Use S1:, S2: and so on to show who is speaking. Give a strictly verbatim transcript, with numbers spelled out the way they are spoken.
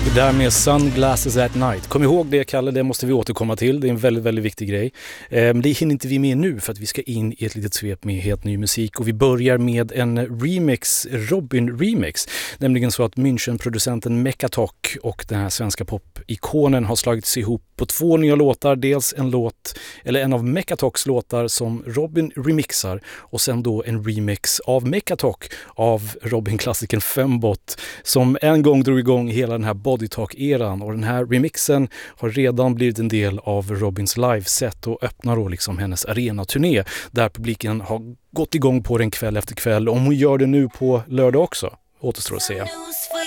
S1: Där med Sunglasses at Night. Kom ihåg det, Kalle, det måste vi återkomma till. Det är en väldigt, väldigt viktig grej. Men det hinner inte vi med nu för att vi ska in i ett litet svep med helt ny musik. Och vi börjar med en remix, Robin-remix. Nämligen så att München-producenten Mekatok och den här svenska pop-ikonen har slagits ihop på två nya låtar. Dels en låt, eller en av Mekatoks låtar som Robin remixar. Och sen då en remix av Mekatok av Robin-klassikern Fembot. Som en gång drog igång hela den här Bodytalk-eran, och den här remixen har redan blivit en del av Robins liveset och öppnar då liksom hennes arenaturné där publiken har gått igång på den kväll efter kväll. Om hon gör det nu på lördag också, återstår att se.